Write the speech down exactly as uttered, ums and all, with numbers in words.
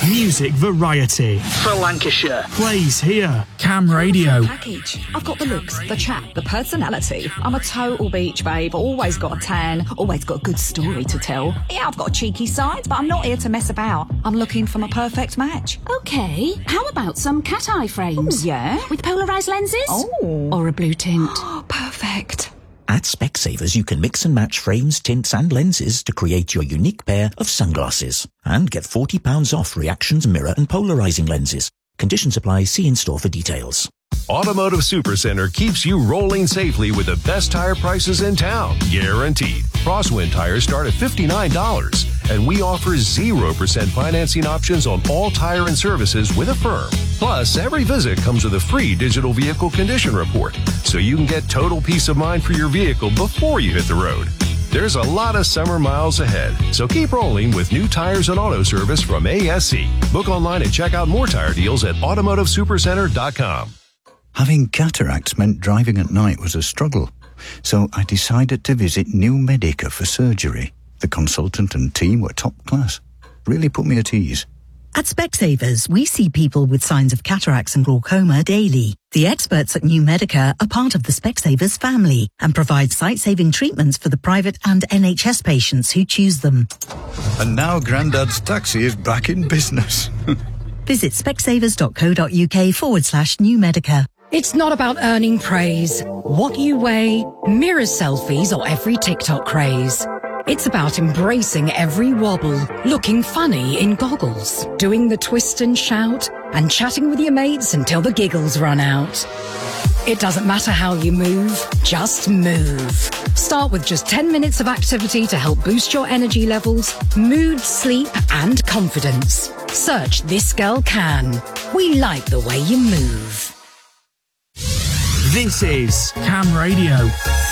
Music variety. For Lancashire. Plays here. Cam Radio. Package. I've got the looks, the chat, the personality. I'm a total beach babe. Always got a tan. Always got a good story to tell. Yeah, I've got a cheeky side, but I'm not here to mess about. I'm looking for my perfect match. Okay. How about some cat eye frames? Ooh, yeah. With polarised lenses? Oh. Or a blue tint? Perfect. At Specsavers, you can mix and match frames, tints and lenses to create your unique pair of sunglasses. And get forty pounds off Reactions mirror and polarising lenses. Conditions apply. See in-store for details. Automotive Supercenter keeps you rolling safely with the best tire prices in town. Guaranteed. Crosswind tires start at fifty-nine dollars. And we offer zero percent financing options on all tire and services with Affirm. Plus, every visit comes with a free digital vehicle condition report, so you can get total peace of mind for your vehicle before you hit the road. There's a lot of summer miles ahead, so keep rolling with new tires and auto service from A S C. Book online and check out more tire deals at automotive supercenter dot com. Having cataracts meant driving at night was a struggle, so I decided to visit New Medica for surgery. The consultant and team were top class. Really put me at ease. At Specsavers, we see people with signs of cataracts and glaucoma daily. The experts at New Medica are part of the Specsavers family and provide sight-saving treatments for the private and N H S patients who choose them. And now Grandad's taxi is back in business. Visit specsavers.co.uk forward slash New Medica. It's not about earning praise, what you weigh, mirror selfies, or every TikTok craze. It's about embracing every wobble, looking funny in goggles, doing the twist and shout, and chatting with your mates until the giggles run out. It doesn't matter how you move, just move. Start with just ten minutes of activity to help boost your energy levels, mood, sleep, and confidence. Search This Girl Can. We like the way you move. This is Cam Radio.